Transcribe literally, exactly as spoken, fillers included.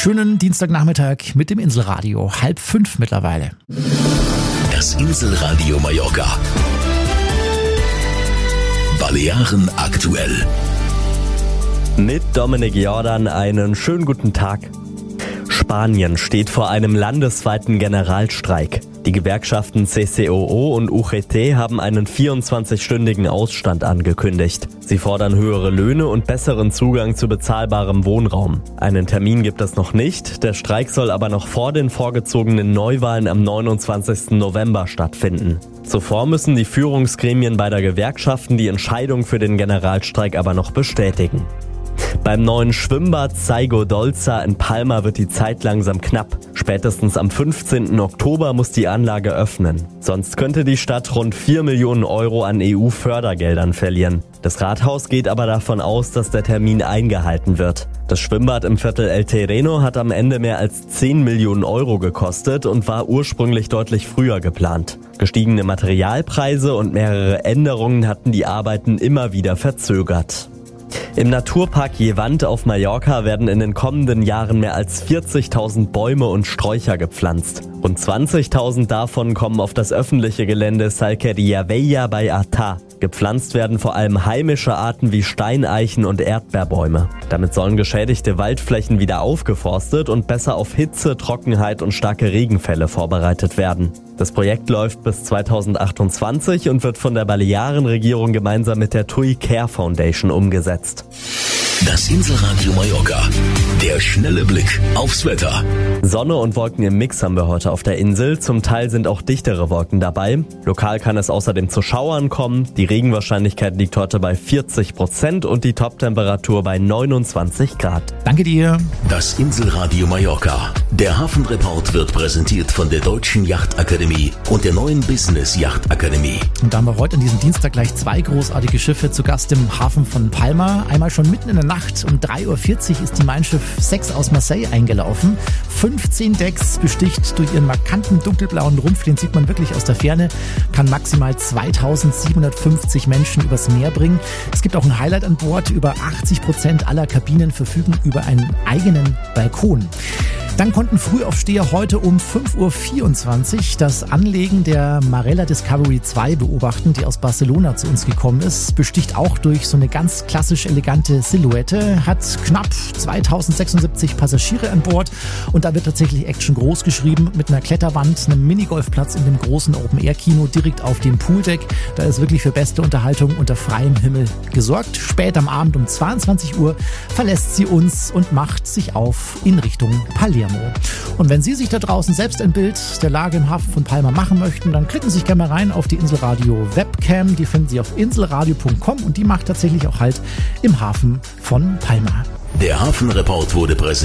Schönen Dienstagnachmittag mit dem Inselradio. Halb fünf mittlerweile. Das Inselradio Mallorca. Balearen aktuell. Mit Dominik Jordan einen schönen guten Tag. Spanien steht vor einem landesweiten Generalstreik. Die Gewerkschaften C C O O und U G T haben einen vierundzwanzigstündigen Ausstand angekündigt. Sie fordern höhere Löhne und besseren Zugang zu bezahlbarem Wohnraum. Einen Termin gibt es noch nicht, der Streik soll aber noch vor den vorgezogenen Neuwahlen am neunundzwanzigsten November stattfinden. Zuvor müssen die Führungsgremien beider Gewerkschaften die Entscheidung für den Generalstreik aber noch bestätigen. Beim neuen Schwimmbad Saigo Dolza in Palma wird die Zeit langsam knapp. Spätestens am fünfzehnten Oktober muss die Anlage öffnen. Sonst könnte die Stadt rund vier Millionen Euro an E U-Fördergeldern verlieren. Das Rathaus geht aber davon aus, dass der Termin eingehalten wird. Das Schwimmbad im Viertel El Terreno hat am Ende mehr als zehn Millionen Euro gekostet und war ursprünglich deutlich früher geplant. Gestiegene Materialpreise und mehrere Änderungen hatten die Arbeiten immer wieder verzögert. Im Naturpark Llevant auf Mallorca werden in den kommenden Jahren mehr als vierzigtausend Bäume und Sträucher gepflanzt. Rund zwanzigtausend davon kommen auf das öffentliche Gelände Salquería Vella bei Artà. Gepflanzt werden vor allem heimische Arten wie Steineichen und Erdbeerbäume. Damit sollen geschädigte Waldflächen wieder aufgeforstet und besser auf Hitze, Trockenheit und starke Regenfälle vorbereitet werden. Das Projekt läuft bis zweitausendachtundzwanzig und wird von der Balearenregierung gemeinsam mit der T U I Care Foundation umgesetzt. Das Inselradio Mallorca. Der schnelle Blick aufs Wetter. Sonne und Wolken im Mix haben wir heute auf der Insel. Zum Teil sind auch dichtere Wolken dabei. Lokal kann es außerdem zu Schauern kommen. Die Regenwahrscheinlichkeit liegt heute bei vierzig Prozent und die Toptemperatur bei neunundzwanzig Grad. Danke dir. Das Inselradio Mallorca. Der Hafenreport wird präsentiert von der Deutschen Yachtakademie und der neuen Business Yachtakademie. Und da haben wir heute an diesem Dienstag gleich zwei großartige Schiffe zu Gast im Hafen von Palma. Einmal schon mitten in der Nacht um drei Uhr vierzig ist die Mein Schiff sechs aus Marseille eingelaufen. fünfzehn Decks, besticht durch ihren markanten dunkelblauen Rumpf, den sieht man wirklich aus der Ferne, kann maximal zweitausendsiebenhundertfünfzig Menschen übers Meer bringen. Es gibt auch ein Highlight an Bord, über achtzig Prozent aller Kabinen verfügen über einen eigenen Balkon. Dann konnten Frühaufsteher heute um fünf Uhr vierundzwanzig das Anlegen der Marella Discovery zwei beobachten, die aus Barcelona zu uns gekommen ist. Besticht auch durch so eine ganz klassisch elegante Silhouette, hat knapp zweitausendsechsundsiebzig Passagiere an Bord und da wird tatsächlich Action groß geschrieben mit einer Kletterwand, einem Minigolfplatz in dem großen Open-Air-Kino direkt auf dem Pooldeck. Da ist wirklich für beste Unterhaltung unter freiem Himmel gesorgt. Spät am Abend um zweiundzwanzig Uhr verlässt sie uns und macht sich auf in Richtung Palermo. Und wenn Sie sich da draußen selbst ein Bild der Lage im Hafen von Palma machen möchten, dann klicken Sie sich gerne mal rein auf die Inselradio Webcam. Die finden Sie auf inselradio punkt com und die macht tatsächlich auch Halt im Hafen von Palma. Der Hafenreport wurde präsentiert